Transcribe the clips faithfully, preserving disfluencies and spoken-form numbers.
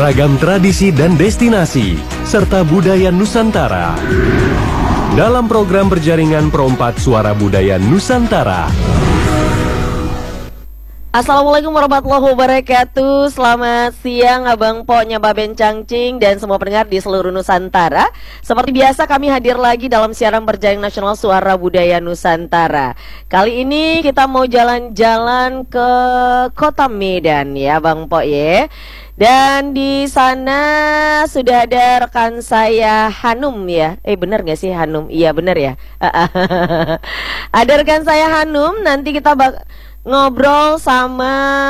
Ragam tradisi dan destinasi, serta budaya Nusantara. Dalam program berjaringan Perempat Suara Budaya Nusantara. Assalamualaikum warahmatullahi wabarakatuh. Selamat siang Abang Po, Nyaba Bencangcing, dan semua pendengar di seluruh Nusantara. Seperti biasa kami hadir lagi dalam siaran berjaring nasional Suara Budaya Nusantara. Kali ini kita mau jalan-jalan ke Kota Medan ya Bang Po ya. Dan di sana sudah ada rekan saya Hanum ya. Eh bener gak sih Hanum? Iya bener ya. Ada rekan saya Hanum. Nanti kita bak ngobrol sama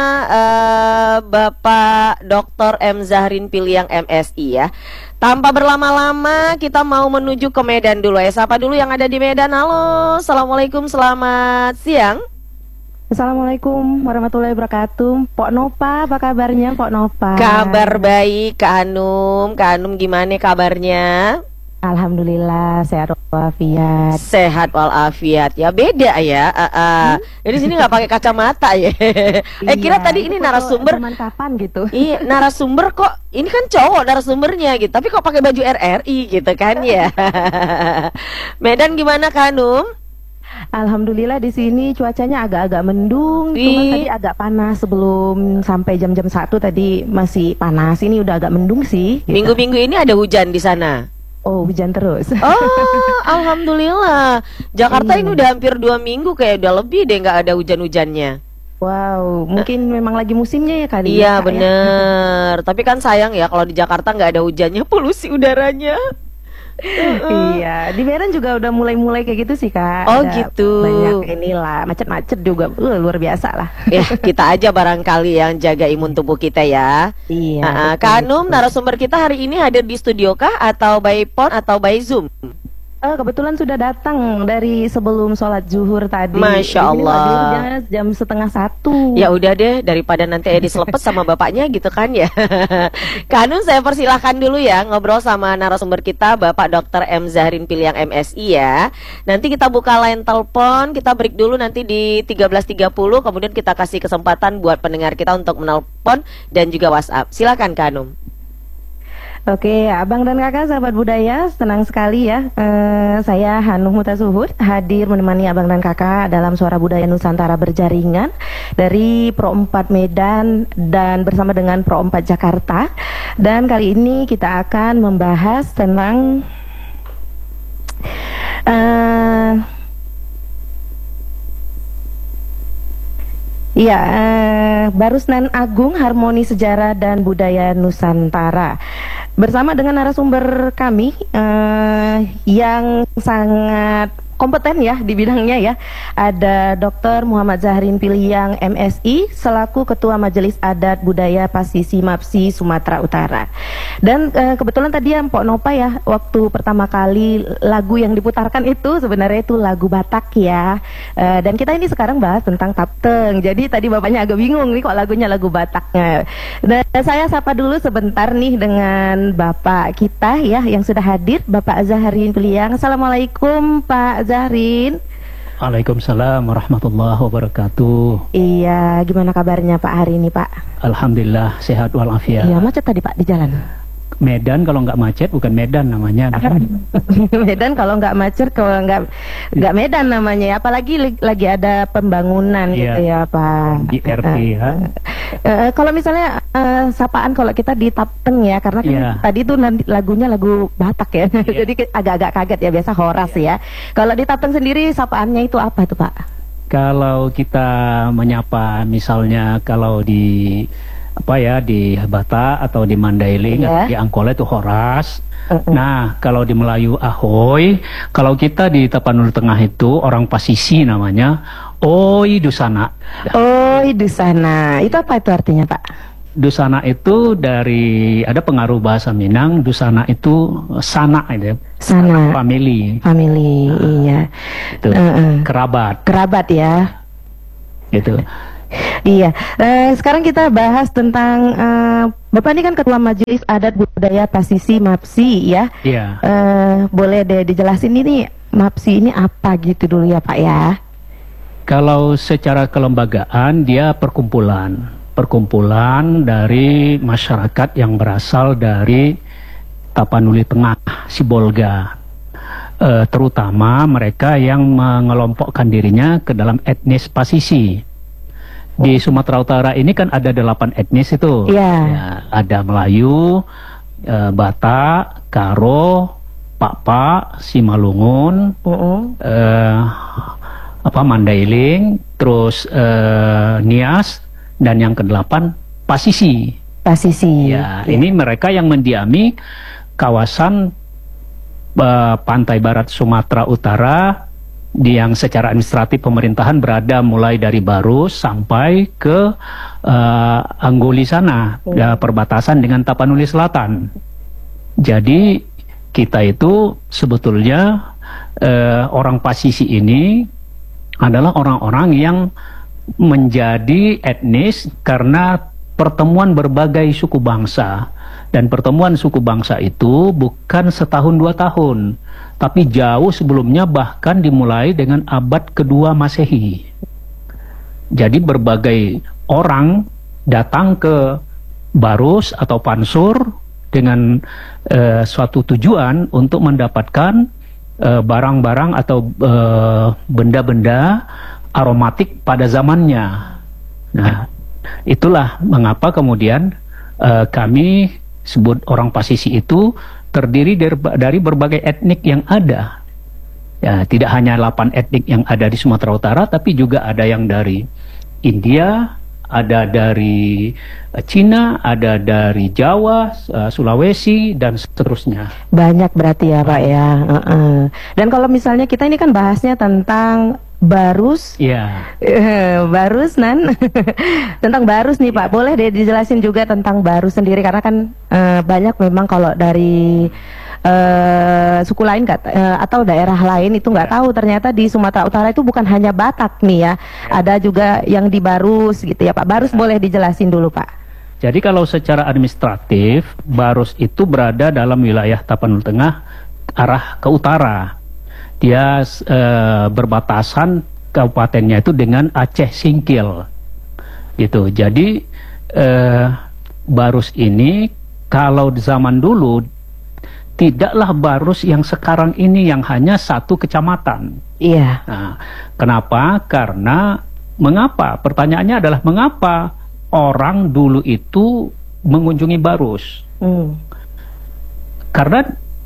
uh, Bapak Doktor M. Zahrin Piliang M Si ya. Tanpa berlama-lama kita mau menuju ke Medan dulu ya. Siapa dulu yang ada di Medan? Halo, Assalamualaikum, selamat siang. Assalamualaikum warahmatullahi wabarakatuh. Pok Nopa, apa kabarnya Pok Nopa? Kabar baik Kak Hanum. Kak Hanum gimana kabarnya? Alhamdulillah sehat walafiat. Sehat walafiat ya, beda ya. Uh, uh. Hmm? Jadi sini nggak pakai kacamata ya. eh kira Iya, tadi ini narasumber. Cuman kapan gitu? Iya, narasumber kok ini kan cowok narasumbernya gitu. Tapi kok pakai baju R R I gitu kan ya. Medan gimana Kak Hanum? Alhamdulillah di sini cuacanya agak-agak mendung, cuma tadi agak panas sebelum sampai jam-jam satu tadi masih panas. Ini udah agak mendung sih. Minggu-minggu gitu. Ini ada hujan di sana. Oh, hujan terus. Oh, alhamdulillah. Jakarta ini udah hampir dua minggu kayak udah lebih deh nggak ada hujan-hujannya. Wow, mungkin memang lagi musimnya ya kali. Iya ya, bener. Ya. Tapi kan sayang ya kalau di Jakarta nggak ada hujannya, polusi udaranya. Uh-uh. Iya, di Medan juga udah mulai-mulai kayak gitu sih Kak. Oh ada gitu. Banyak inilah, macet-macet juga, uh, luar biasa lah. Ya kita aja barangkali yang jaga imun tubuh kita ya. Iya. uh-uh. Kak Hanum, narasumber kita hari ini hadir di studio kah atau by phone atau by Zoom? Uh, kebetulan sudah datang dari sebelum sholat zuhur tadi. Masya Allah. Jam setengah satu. Ya udah deh, daripada nanti Edi selepet sama bapaknya gitu kan ya. Kak Hanum, saya persilahkan dulu ya ngobrol sama narasumber kita Bapak Doktor M. Zahrin Piliang M Si ya. Nanti kita buka line telepon, kita break dulu nanti di tiga belas tiga puluh, kemudian kita kasih kesempatan buat pendengar kita untuk menelpon dan juga WhatsApp. Silakan Kak Hanum. Oke, abang dan kakak sahabat budaya, senang sekali ya. Uh, saya Hanum Mutasuhud hadir menemani abang dan kakak dalam Suara Budaya Nusantara berjaringan dari Pro empat Medan dan bersama dengan Pro empat Jakarta. Dan kali ini kita akan membahas tentang uh, Ya, eh, Barusnan Agung Harmoni Sejarah dan Budaya Nusantara. Bersama dengan narasumber kami eh, yang sangat kompeten ya di bidangnya ya. Ada Doktor Muhammad Zahrin Piliang M Si selaku Ketua Majelis Adat Budaya Pasisi Mapsi Sumatera Utara. Dan e, kebetulan tadi ya Mpok Nopa ya, waktu pertama kali lagu yang diputarkan itu sebenarnya itu lagu Batak ya. E, dan kita ini sekarang bahas tentang Tapteng. Jadi tadi bapaknya agak bingung nih kok lagunya lagu Bataknya. Dan saya sapa dulu sebentar nih dengan Bapak kita ya yang sudah hadir, Bapak Zahrin Piliang. Assalamualaikum Pak Zahrin. Waalaikumsalam warahmatullahi wabarakatuh. Iya, gimana kabarnya Pak hari ini Pak? Alhamdulillah sehat walafiat. Iya, macet tadi Pak di jalan. Medan kalau nggak macet bukan Medan namanya. Medan kalau nggak macet, kalau nggak nggak Medan namanya. Apalagi li, lagi ada pembangunan yeah. gitu ya Pak. I R P uh, ya. Uh, uh, kalau misalnya uh, sapaan kalau kita di Tapteng ya, karena kan yeah. tadi tuh nanti lagunya lagu Batak ya, yeah. jadi agak-agak kaget ya, biasa horas yeah. ya. Kalau di Tapteng sendiri sapaannya itu apa tuh Pak? Kalau kita menyapa misalnya kalau di apa ya di Batak atau di Mandailing yeah. di Angkola itu horas. Uh -uh. Nah kalau di Melayu ahoy, kalau kita di Tapanuli Tengah itu orang Pasisi namanya oi dusana. Oi dusana, itu apa itu artinya Pak? Dusana itu dari ada pengaruh bahasa Minang. Dusana itu sana itu sana family family uh, iya itu uh -uh. kerabat kerabat ya gitu. Iya, eh, sekarang kita bahas tentang eh, Bapak ini kan Ketua Majelis Adat Budaya Pasisi Mapsi ya. Iya. Eh, boleh deh dijelasin ini Mapsi ini apa gitu dulu ya Pak ya. Kalau secara kelembagaan dia perkumpulan. perkumpulan dari masyarakat yang berasal dari Tapanuli Tengah, Sibolga. E, terutama mereka yang mengelompokkan dirinya ke dalam etnis Pasisi. Di Sumatera Utara ini kan ada delapan etnis itu. Yeah. Ya, ada Melayu, e, Batak, Karo, Pakpak, Simalungun, uh -uh. E, apa Mandailing, terus e, Nias, dan yang kedelapan Pasisi. Pasisi. Ya, ya, ini mereka yang mendiami kawasan uh, pantai barat Sumatera Utara yang secara administratif pemerintahan berada mulai dari Barus sampai ke uh, Anggoli sana, hmm. ya, perbatasan dengan Tapanuli Selatan. Jadi kita itu sebetulnya uh, orang Pasisi ini adalah orang-orang yang menjadi etnis karena pertemuan berbagai suku bangsa. Dan pertemuan suku bangsa itu bukan setahun dua tahun, tapi jauh sebelumnya, bahkan dimulai dengan abad kedua Masehi. Jadi berbagai orang datang ke Barus atau Pansur dengan uh, suatu tujuan untuk mendapatkan barang-barang uh, atau benda-benda uh, aromatik pada zamannya. Nah, itulah mengapa kemudian uh, kami sebut orang Pasisi itu terdiri dari, dari berbagai etnik yang ada. Ya, tidak hanya delapan etnik yang ada di Sumatera Utara, tapi juga ada yang dari India, ada dari Cina, ada dari Jawa, uh, Sulawesi, dan seterusnya. Banyak berarti ya Pak ya. Uh-uh. Dan kalau misalnya kita ini kan bahasnya tentang Barus, ya, yeah. Barus Nan, tentang Barus nih Pak, boleh deh dijelasin juga tentang Barus sendiri, karena kan uh, banyak memang kalau dari uh, suku lain gak, uh, atau daerah lain itu nggak tahu ternyata di Sumatera Utara itu bukan hanya Batak nih ya, ya. Ada juga yang di Barus gitu ya Pak. Barus ya. Boleh dijelasin dulu Pak. Jadi kalau secara administratif Barus itu berada dalam wilayah Tapanuli Tengah arah ke utara. Dia e, berbatasan kabupatennya itu dengan Aceh Singkil, gitu. Jadi e, Barus ini kalau di zaman dulu tidaklah Barus yang sekarang ini yang hanya satu kecamatan. Iya. Nah, kenapa? Karena mengapa? Pertanyaannya adalah mengapa orang dulu itu mengunjungi Barus? Hmm. Karena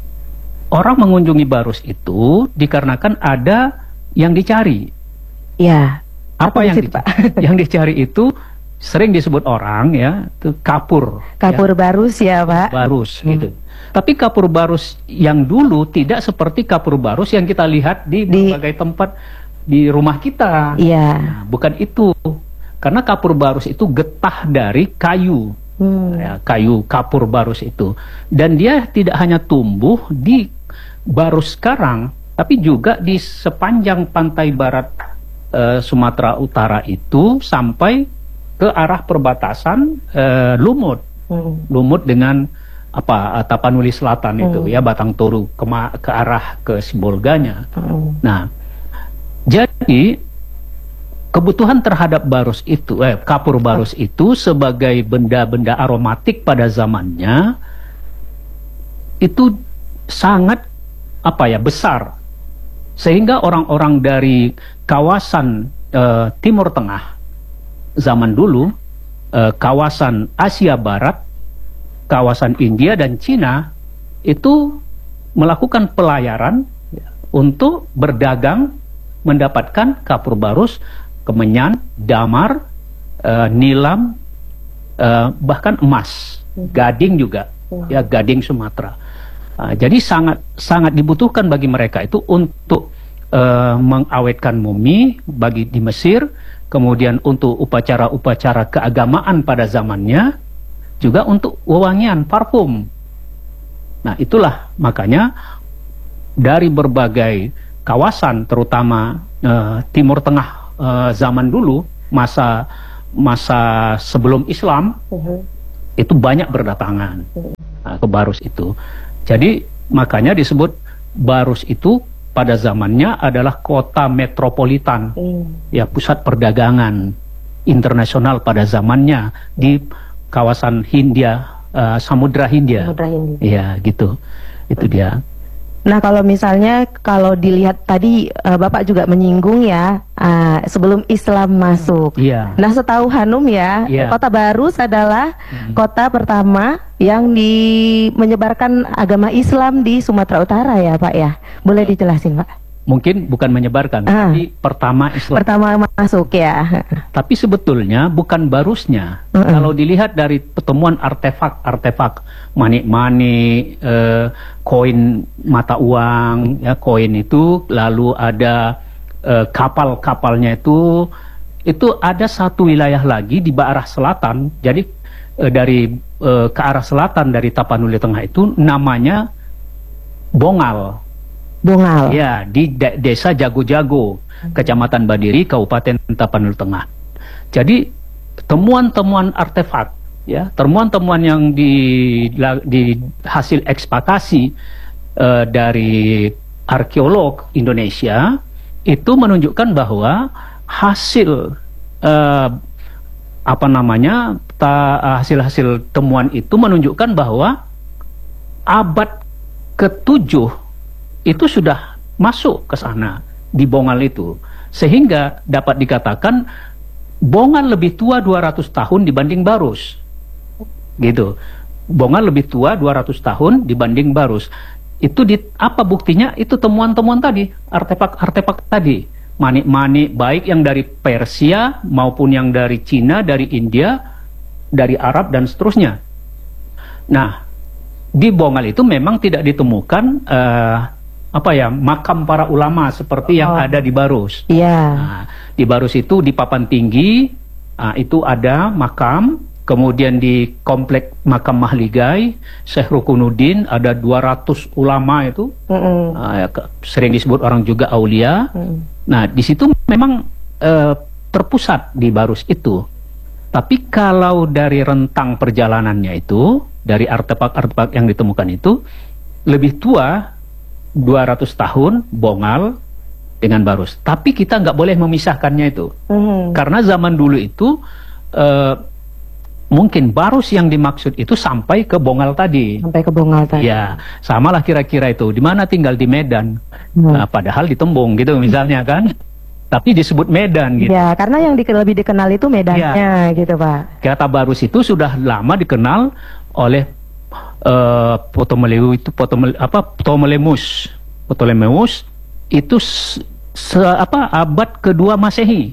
orang mengunjungi Barus itu dikarenakan ada yang dicari. Ya. Apa yang dicari? Yang dicari itu sering disebut orang ya, itu kapur. Kapur ya. Barus ya Pak. Barus hmm. gitu. Tapi kapur Barus yang dulu tidak seperti kapur Barus yang kita lihat di, di... berbagai tempat di rumah kita. Iya. Nah, bukan itu. Karena kapur Barus itu getah dari kayu. Hmm. Ya, kayu kapur Barus itu. Dan dia tidak hanya tumbuh di Barus sekarang, tapi juga di sepanjang pantai barat e, Sumatera Utara itu sampai ke arah perbatasan e, Lumut, hmm. Lumut dengan apa Tapanuli Selatan hmm. itu ya, Batang Toru ke, ke arah ke Sibolganya. Hmm. Nah, jadi kebutuhan terhadap Barus itu, eh, kapur Barus itu sebagai benda-benda aromatik pada zamannya itu sangat apa ya besar, sehingga orang-orang dari kawasan uh, Timur Tengah zaman dulu, uh, kawasan Asia Barat, kawasan India dan Cina itu melakukan pelayaran ya, untuk berdagang mendapatkan kapur Barus, kemenyan, damar, uh, nilam, uh, bahkan emas, gading juga, ya gading Sumatera. Uh, jadi sangat sangat dibutuhkan bagi mereka itu untuk uh, mengawetkan mumi bagi di Mesir, kemudian untuk upacara-upacara keagamaan pada zamannya, juga untuk wewangian parfum. Nah, itulah makanya dari berbagai kawasan, terutama uh, Timur Tengah uh, zaman dulu, masa masa sebelum Islam, uh-huh. itu banyak berdatangan uh-huh. uh, ke Barus itu. Jadi makanya disebut Barus itu pada zamannya adalah kota metropolitan, hmm. ya pusat perdagangan. internasional pada zamannya di kawasan Hindia, uh, Samudra Hindia. Samudra Hindia. Iya, gitu. Itu dia. Nah, kalau misalnya kalau dilihat tadi uh, Bapak juga menyinggung ya uh, sebelum Islam masuk. Iya. Nah, setahu Hanum ya, Iya. Kota Barus adalah Hmm. kota pertama yang di menyebarkan agama Islam di Sumatera Utara ya, Pak ya. Boleh dijelasin, Pak? Mungkin bukan menyebarkan, Ah. tapi pertama Islam. Pertama masuk ya. Tapi sebetulnya bukan Barusnya. Mm-mm. Kalau dilihat dari pertemuan artefak-artefak manik-manik, eh, koin mata uang, ya koin itu, lalu ada eh, kapal-kapalnya itu, itu ada satu wilayah lagi di arah selatan. Jadi eh, dari eh, ke arah selatan dari Tapanuli Tengah itu namanya Bongal. Bongal. Ya, di de- desa Jago-Jago, Kecamatan Badiri, Kabupaten Tapanuli Tengah. Jadi temuan-temuan artefak, ya, temuan-temuan yang di, la- di hasil ekspakasi eh, dari arkeolog Indonesia itu menunjukkan bahwa hasil eh, apa namanya ta- hasil-hasil temuan itu menunjukkan bahwa abad ketujuh itu sudah masuk ke sana di Bongal itu, sehingga dapat dikatakan Bongal lebih tua dua ratus tahun dibanding Barus, gitu. Bongal lebih tua dua ratus tahun dibanding Barus. Itu di, apa buktinya? Itu temuan-temuan tadi, artefak-artefak tadi, manik-manik baik yang dari Persia maupun yang dari Cina, dari India, dari Arab dan seterusnya. Nah, di Bongal itu memang tidak ditemukan uh, apa ya makam para ulama seperti yang Oh. ada di Barus. Iya. Nah, di Barus itu di papan tinggi uh, itu ada makam, kemudian di komplek makam Mahligai Syekh Rukunuddin ada dua ratus ulama itu, Mm-mm. uh, ya, ke- sering disebut orang juga aulia. Mm. Nah, di situ memang uh, terpusat di Barus itu. Tapi kalau dari rentang perjalanannya itu, dari artefak-artefak yang ditemukan itu lebih tua dua ratus tahun Bongal dengan Barus. Tapi kita nggak boleh memisahkannya itu. Mhm. Karena zaman dulu itu eh, mungkin Barus yang dimaksud itu sampai ke Bongal tadi. Sampai ke Bongal tadi. Ya, samalah kira-kira itu. Di mana tinggal di Medan. Hmm. Nah, padahal di Tembung gitu misalnya kan. Tapi disebut Medan gitu. Ya, karena yang di- lebih dikenal itu medannya gitu, Pak. Kata Barus itu sudah lama dikenal oleh uh, Ptolemeus itu Ptoleme, apa Ptolemeus. Ptolemeus itu se, se- apa abad kedua Masehi.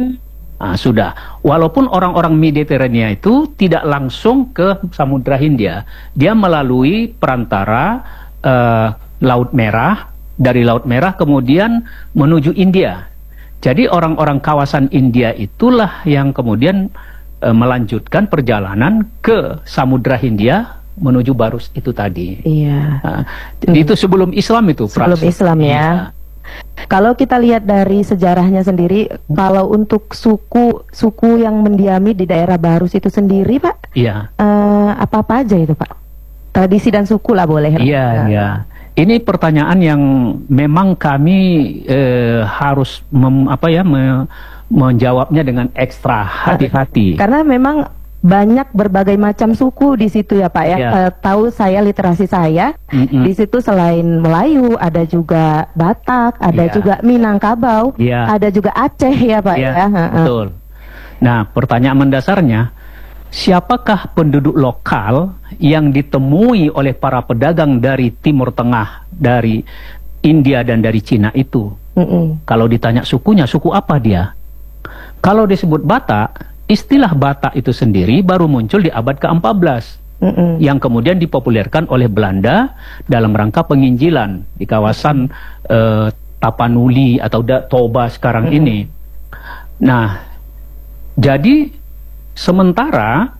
Nah, sudah. Walaupun orang-orang Mediterania itu tidak langsung ke Samudra Hindia, dia melalui perantara uh, Laut Merah, dari Laut Merah kemudian menuju India. Jadi orang-orang kawasan India itulah yang kemudian uh, melanjutkan perjalanan ke Samudra Hindia menuju Barus itu tadi. Iya. Nah, jadi itu sebelum Islam itu. Sebelum Pras- Islam ya. Iya. Kalau kita lihat dari sejarahnya sendiri, kalau untuk suku suku yang mendiami di daerah Barus itu sendiri, Pak, Iya. eh, apa-apa aja itu, Pak? Tradisi dan suku lah boleh. Iya, Nah, iya. Ini pertanyaan yang memang kami eh, harus mem, apa ya me- menjawabnya dengan ekstra hati-hati. Karena memang banyak berbagai macam suku di situ ya, Pak ya. Iya. Eh, tahu saya literasi saya Mm-mm. di situ selain Melayu ada juga Batak, ada Iya. juga Minangkabau, Iya. ada juga Aceh ya, Pak Iya, ya. Heeh. betul. Nah, pertanyaan mendasarnya, siapakah penduduk lokal yang ditemui oleh para pedagang dari Timur Tengah, dari India dan dari Cina itu? Mm-mm. Kalau ditanya sukunya, suku apa dia? Kalau disebut Batak, istilah Batak itu sendiri baru muncul di abad keempat belas. Mm-mm. Yang kemudian dipopulerkan oleh Belanda dalam rangka penginjilan di kawasan eh, Tapanuli atau da- Toba sekarang Mm-mm. ini. Nah, jadi sementara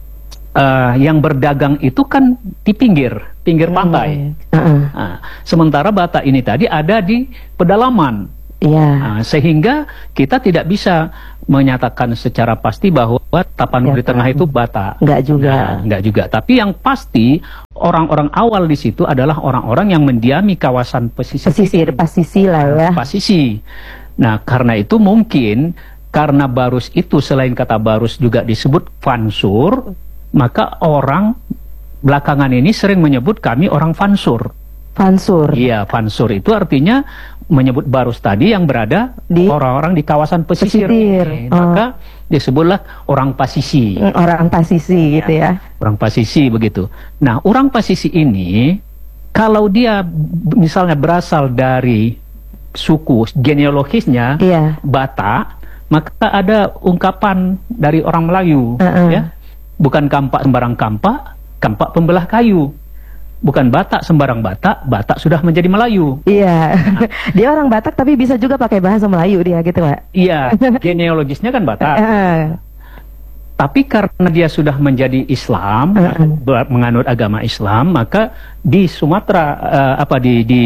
eh, yang berdagang itu kan di pinggir, pinggir pantai. Heeh. Nah, sementara Batak ini tadi ada di pedalaman. Iya. Nah, sehingga kita tidak bisa menyatakan secara pasti bahwa Tapanuli Ya, Tengah Pak. itu Batak. Enggak juga. Nah, enggak juga. Tapi yang pasti orang-orang awal di situ adalah orang-orang yang mendiami kawasan pesisir. Pesisir, pasisi lah ya. Pasisi. Nah, karena itu mungkin karena barus itu selain kata barus juga disebut fansur, maka orang belakangan ini sering menyebut kami orang fansur. Fansur. Iya, fansur itu artinya menyebut barus tadi yang berada di orang-orang di kawasan pesisir. pesisir. Oke, maka disebutlah orang pasisi. Orang pasisi gitu ya. Orang pasisi begitu. Nah, orang pasisi ini kalau dia misalnya berasal dari suku genealogisnya Iya. Batak, maka ada ungkapan dari orang Melayu, Uh-uh. ya, bukan kampak sembarang kampak, kampak pembelah kayu. Bukan Batak sembarang Batak, Batak sudah menjadi Melayu. Iya, dia orang Batak tapi bisa juga pakai bahasa Melayu dia gitu, Pak. Iya, genealogisnya kan Batak. Uh, Tapi karena dia sudah menjadi Islam, uh-uh. menganut agama Islam, maka di Sumatera, uh, apa di di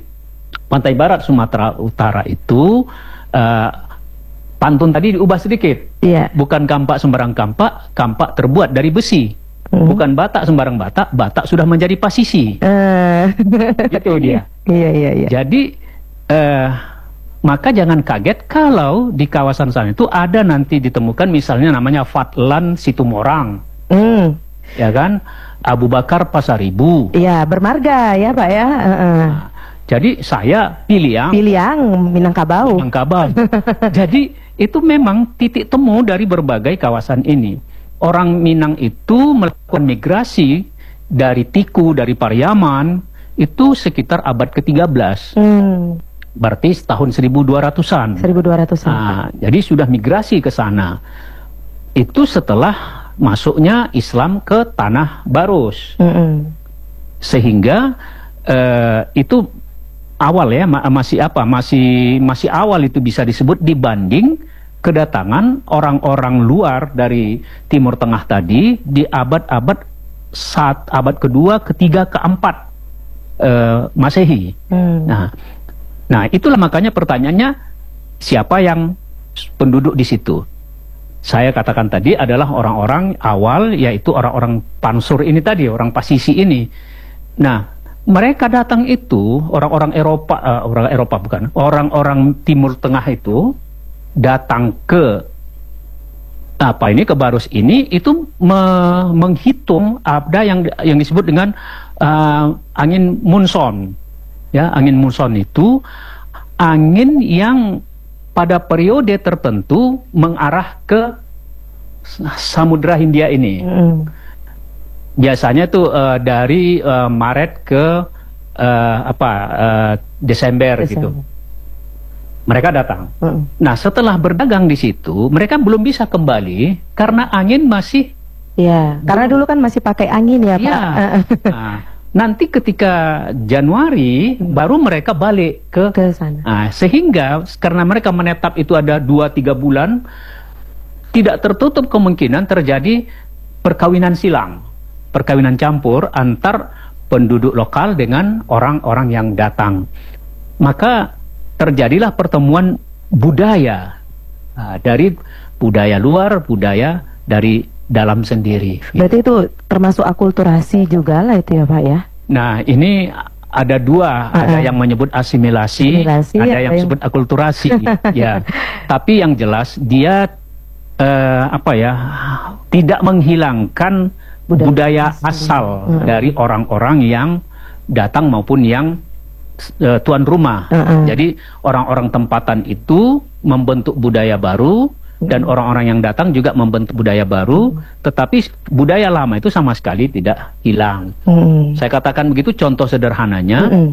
pantai barat Sumatera Utara itu uh, pantun tadi diubah sedikit. Iya. Bukan kampak sembarang kampak, kampak terbuat dari besi. Hmm. Bukan Batak sembarang Batak, Batak sudah menjadi pasisi. Uh, Itu dia. Iya, iya, iya. Jadi uh, maka jangan kaget kalau di kawasan sana itu ada nanti ditemukan misalnya namanya Fatlan Situmorang, Hmm. ya kan, Abu Bakar Pasaribu. Iya, bermarga ya, Pak ya. Uh-uh. Nah, jadi saya pilih yang Piliang Minangkabau. Minangkabau. Jadi itu memang titik temu dari berbagai kawasan ini. Orang Minang itu melakukan migrasi dari Tiku, dari Pariaman itu sekitar abad ke tiga belas. Hmm. Berarti tahun seribu dua ratusan. seribu dua ratusan. Nah, jadi sudah migrasi ke sana. Itu setelah masuknya Islam ke tanah Barus. Mm-mm. Sehingga eh, itu awal ya, ma masih apa? Masih masih awal itu bisa disebut dibanding kedatangan orang-orang luar dari Timur Tengah tadi di abad-abad saat abad kedua, ketiga, keempat eh, Masehi. Hmm. Nah, nah itulah makanya pertanyaannya siapa yang penduduk di situ? Saya katakan tadi adalah orang-orang awal, yaitu orang-orang pansur ini tadi, orang pasisi ini. Nah, mereka datang itu orang-orang Eropa, uh, orang Eropa bukan, orang-orang Timur Tengah itu datang ke apa ini ke Barus ini itu me menghitung ada yang yang disebut dengan uh, angin monson. Ya, angin monson itu angin yang pada periode tertentu mengarah ke Samudra Hindia ini. Mm. Biasanya tuh uh, dari uh, Maret ke uh, apa uh, Desember, Desember gitu. Mereka datang. Mm. Nah, setelah berdagang di situ, mereka belum bisa kembali karena angin masih. Ya, karena dulu kan masih pakai angin ya, Pak. Ya. Nah, nanti ketika Januari hmm. baru mereka balik ke ke sana. Nah, sehingga karena mereka menetap itu ada dua tiga bulan, tidak tertutup kemungkinan terjadi perkawinan silang, perkawinan campur antar penduduk lokal dengan orang-orang yang datang. Maka terjadilah pertemuan budaya, nah, dari budaya luar, budaya dari dalam sendiri. Berarti itu termasuk akulturasi juga lah itu ya, Pak ya? Nah, ini ada dua, uh-uh. ada yang menyebut asimilasi, asimilasi ada yang yang disebut akulturasi. Ya, tapi yang jelas dia uh, apa ya, tidak menghilangkan budaya, budaya asal uh-uh. dari orang-orang yang datang maupun yang uh, tuan rumah. Uh-uh. Jadi orang-orang tempatan itu membentuk budaya baru. Dan orang-orang yang datang juga membentuk budaya baru, tetapi budaya lama itu sama sekali tidak hilang. Hmm. Saya katakan begitu, contoh sederhananya, hmm.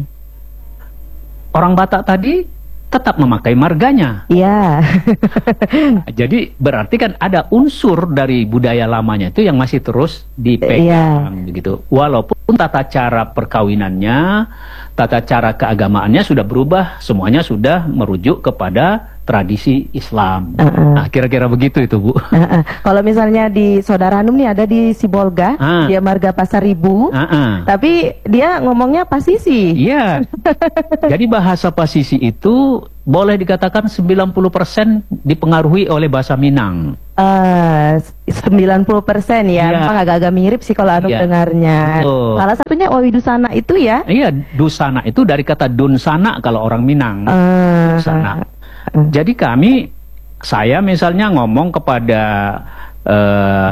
orang Batak tadi tetap memakai marganya. Iya. Yeah. Jadi berarti kan ada unsur dari budaya lamanya itu yang masih terus dipegang, yeah. begitu. Walaupun tata cara perkawinannya, tata cara keagamaannya sudah berubah, semuanya sudah merujuk kepada tradisi Islam. Uh-uh. Nah, kira-kira begitu itu, Bu. Uh-uh. Kalau misalnya di Saudara Hanum nih ada di Sibolga, uh. dia marga Pasaribu, uh-uh. tapi dia ngomongnya pasisi. Iya. Jadi bahasa pasisi itu boleh dikatakan sembilan puluh persen dipengaruhi oleh bahasa Minang. Uh, sembilan puluh persen ya, yeah. Memang agak-agak mirip sih kalau Hanum yeah. dengarnya. Oh. Salah satunya Owi Dusana itu ya? Iya, Dusana itu dari kata Dunsana kalau orang Minang. Uh. Dusana. Jadi kami saya misalnya ngomong kepada uh,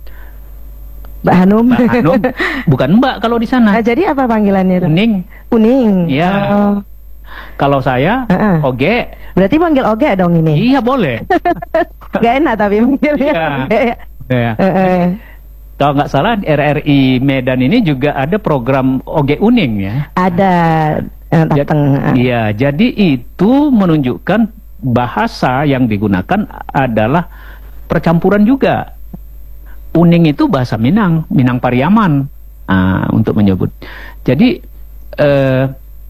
Mbak Hanum. Mbak Hanum, bukan Mbak kalau di sana. Nah, jadi apa panggilannya? Uning. Uning. Iya. Oh. Kalau saya, uh-uh. Oge. Berarti panggil Oge dong ini? Iya boleh. Gak enak tapi manggilnya. Iya. Oge. Ya. Uh-uh. Kalau nggak salah R R I Medan ini juga ada program Oge Uning ya. Ada. Uh, datang. Iya, jadi itu menunjukkan bahasa yang digunakan adalah percampuran juga. Uning itu bahasa Minang, Minang Pariaman, nah, untuk menyebut. Jadi eh,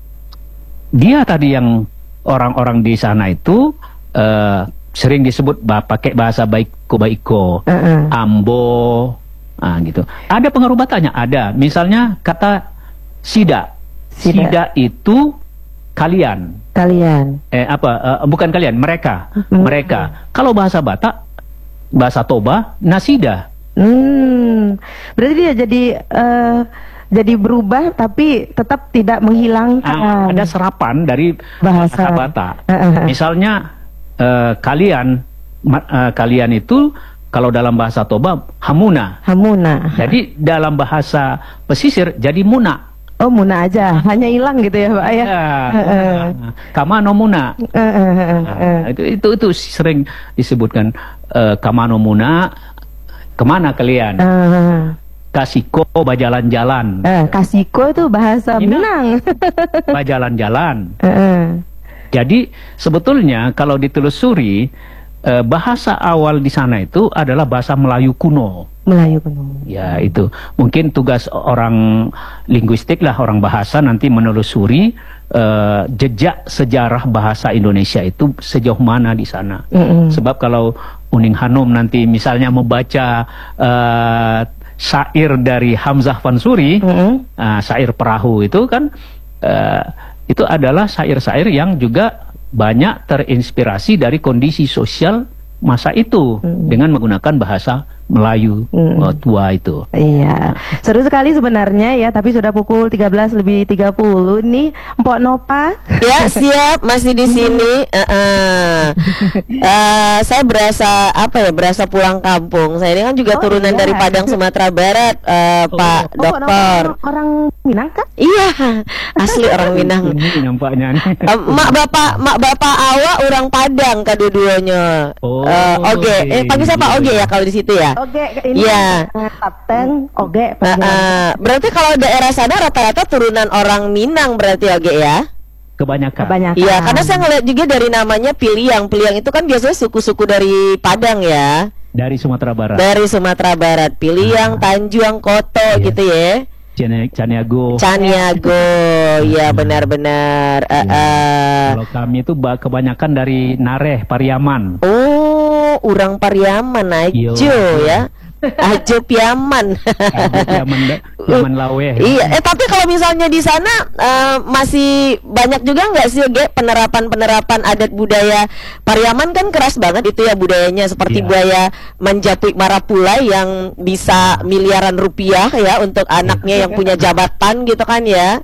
dia tadi yang orang-orang di sana itu eh, sering disebut bah, pakai bahasa baiko baiko, uh-uh. ambo, nah, gitu. Ada pengaruh Batanya, ada. Misalnya kata sida, sida, sida itu kalian. Kalian. Eh apa? Uh, bukan kalian, mereka, uh-huh. mereka. Kalau bahasa Batak, bahasa Toba, nasida. Hmm, berarti dia jadi uh, jadi berubah tapi tetap tidak menghilangkan. Ah, ada serapan dari bahasa, bahasa Batak. Uh, uh, uh. Misalnya uh, kalian, uh, kalian itu kalau dalam bahasa Toba hamuna. Hamuna. Jadi dalam bahasa pesisir jadi muna. Oh, muna aja, hanya hilang gitu ya, Pak ya. Ya. Uh, uh. Kamano muna. Uh, uh, uh, uh. Nah, itu, itu itu sering disebutkan uh, kamano muna. Kemana kalian? Uh. Kasiko bajalan-jalan. Uh, kasiko itu bahasa Minang. Bajalan-jalan. Uh, uh. Jadi sebetulnya kalau ditelusuri uh, bahasa awal di sana itu adalah bahasa Melayu kuno. Melayu kuno. Ya itu mungkin tugas orang linguistik lah, orang bahasa nanti menelusuri uh, jejak sejarah bahasa Indonesia itu sejauh mana di sana. Mm-hmm. Sebab kalau Uning Hanum nanti misalnya membaca uh, syair dari Hamzah Fansuri, mm-hmm. uh, syair perahu itu kan uh, itu adalah syair-syair yang juga banyak terinspirasi dari kondisi sosial masa itu, mm-hmm. dengan menggunakan bahasa Melayu mm. tua itu. Iya, seru sekali sebenarnya ya, tapi sudah pukul tiga belas lebih tiga puluh nih, Mpok Nopa. Ya, siap, masih di sini. Uh, uh. Uh, saya berasa apa ya? Berasa pulang kampung. Saya ini kan juga oh, turunan iya. dari Padang Sumatera Barat, uh, oh. Pak oh, Dokter. Orang, orang Minang kan? Iya, asli orang Minang. Ini nampaknya nih. Uh, mak bapak, mak bapak awak orang Padang kedua-duanya. Oh, uh, Oge. Okay. Eh, panggil siapa Oge ya kalau di situ ya? Oge, ini ya. Kapten Oge. Uh, uh, berarti kalau daerah sana rata-rata turunan orang Minang berarti Oge ya? Kebanyakan. Kebanyakan. Iya, karena saya ngeliat juga dari namanya Piliang. Piliang itu kan biasanya suku-suku dari Padang ya. Dari Sumatera Barat. Dari Sumatera Barat. Piliang, ah. Tanjuang, Koto iya. gitu ya. Caniago. Caniago, ya benar-benar. Uh, uh. Kalau kami itu kebanyakan dari Nareh, Pariaman. Oh, urang Pariaman, Ajo ya. Ajo Piaman. Ajo Piaman, Piaman Lawe. Iya, eh tapi kalau misalnya di sana uh, masih banyak juga nggak sih, Ge, penerapan-penerapan adat budaya Pariaman kan keras banget itu ya budayanya, seperti iya. budaya Manjapui Marapulai yang bisa miliaran rupiah ya untuk anaknya yang punya jabatan gitu kan ya.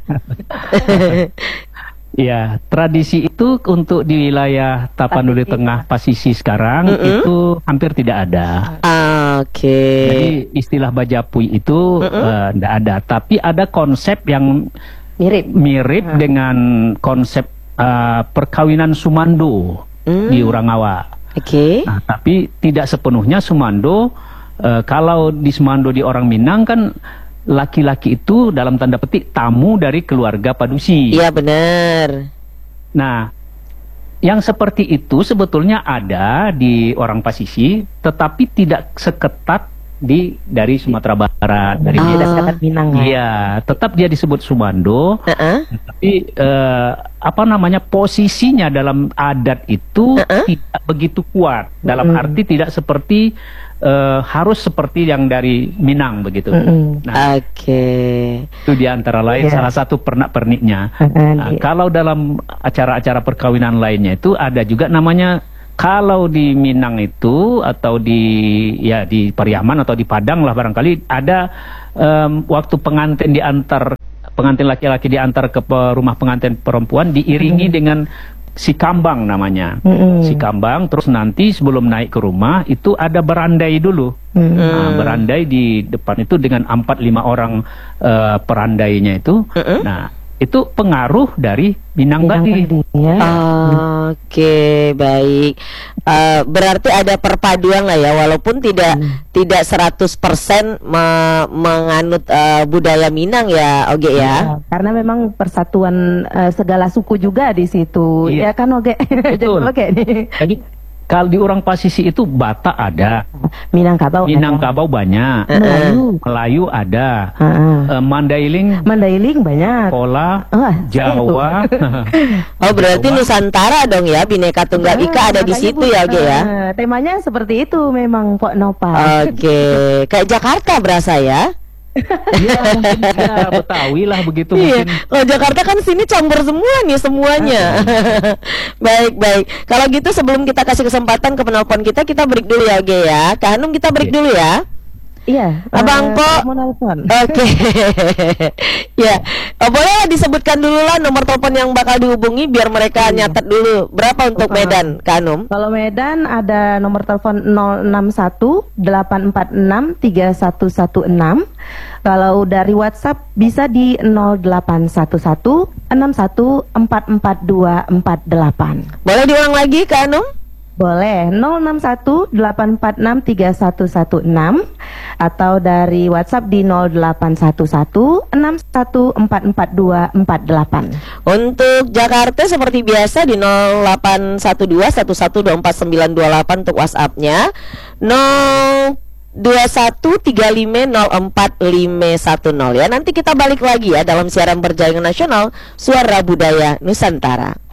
Ya, tradisi itu untuk di wilayah Tapanuli Tengah Pasisi sekarang mm-hmm. itu hampir tidak ada. Oke. Okay. Jadi istilah Bajapui itu mm-hmm. uh, tidak ada, tapi ada konsep yang mirip mirip mm. dengan konsep uh, perkawinan Sumando mm. di Urangawa. Oke. Okay. Nah, tapi tidak sepenuhnya Sumando. Uh, kalau di Sumando di orang Minang kan laki-laki itu dalam tanda petik tamu dari keluarga padusi. Iya benar. Nah, yang seperti itu sebetulnya ada di orang Pasisi, tetapi tidak seketat di dari Sumatera Barat, dari oh. Minang. Iya, tetap dia disebut Sumando. Uh-uh. Tapi eh, apa namanya posisinya dalam adat itu uh-uh. tidak begitu kuat. Dalam uh-uh. arti tidak seperti Uh, harus seperti yang dari Minang begitu. Mm-hmm. Nah, oke. Okay. Itu di antara lain yeah. salah satu pernak-perniknya. Mm-hmm. Nah, kalau dalam acara-acara perkawinan lainnya itu ada juga namanya, kalau di Minang itu atau di ya di Pariaman atau di Padang lah barangkali ada um, waktu pengantin diantar pengantin laki-laki diantar ke rumah pengantin perempuan diiringi mm-hmm. dengan Sikambang namanya. Mm-mm. Sikambang, terus nanti sebelum naik ke rumah itu ada berandai dulu. Mm-mm. Nah, berandai di depan itu dengan empat lima orang uh, perandainya itu. Mm-mm. Nah, itu pengaruh dari Minang Minang Badi. Badi, ya. Oke, baik. Eh, berarti ada perpaduan lah ya, walaupun tidak tidak seratus persen me- menganut eh, budaya Minang ya, Oge ya. Ya, karena memang persatuan eh, segala suku juga di situ. Iya. Ya kan, Oge? Betul. Jadi, Oge nih. Jadi kalau di orang Pasisi itu Batak ada, Minangkabau. Minangkabau banyak, Melayu. Melayu ada, Heeh. eh, Mandailing, Mandailing banyak. Pola, Wah, Jawa. Oh, berarti Jawa. Nusantara dong ya, Bineka Tunggal Ika ada di Makanya, situ Bu, ya, Oge ya. eh, temanya seperti itu memang, Pok Nopa. Oke, kayak Jakarta berasa ya. Ya mungkin ya Betawi lah begitu Iya, mungkin. kalau Jakarta kan sini campur semua nih semuanya. Baik, baik. Kalau gitu sebelum kita kasih kesempatan ke penelpon kita, kita break dulu ya, Oge ya. Kak Hanum kita break Iya. dulu ya. Iya. Abang eh, Po. mau nelpon. Oke. Ya, oh, boleh disebutkan dulu lah nomor telepon yang bakal dihubungi biar mereka nyatet dulu. Berapa untuk Ah. Medan, Kak Hanum? Kalau Medan ada nomor telepon nol enam satu delapan empat enam tiga satu satu enam. Kalau dari WhatsApp bisa di nol delapan satu satu enam satu empat empat dua empat delapan. Boleh diulang lagi, Kak Hanum? Boleh, nol enam satu delapan empat enam tiga satu satu enam atau dari WhatsApp di nol delapan satu satu enam satu empat empat dua empat delapan. Untuk Jakarta seperti biasa di nol delapan satu dua satu satu dua empat sembilan dua delapan untuk WhatsApp-nya. nol dua satu tiga lima nol empat lima satu nol ya. Nanti kita balik lagi ya dalam siaran berjaringan nasional Suara Budaya Nusantara.